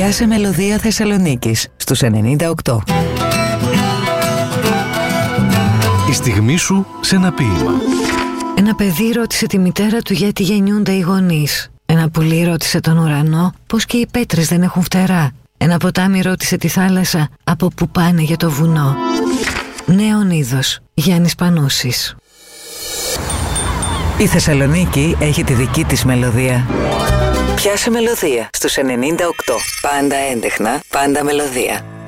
Πιάσε μελωδία Θεσσαλονίκης στους 98. Η στιγμή σου σε ένα ποίημα. Ένα παιδί ρώτησε τη μητέρα του γιατί γεννιούνται οι γονείς. Ένα πουλί ρώτησε τον ουρανό πως και οι πέτρες δεν έχουν φτερά. Ένα ποτάμι ρώτησε τη θάλασσα από που πάνε για το βουνό. Νέον είδος, Γιάννης Πανούσης. Η Θεσσαλονίκη έχει τη δική της μελωδία. Πιάσε μελωδία στους 98. Πάντα έντεχνα, πάντα μελωδία.